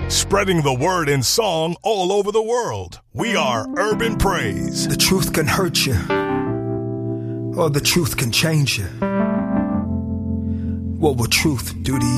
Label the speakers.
Speaker 1: spreading the word in song all over the world. We are Urban Praise.
Speaker 2: The truth can hurt you, or the truth can change you. What will truth do to you?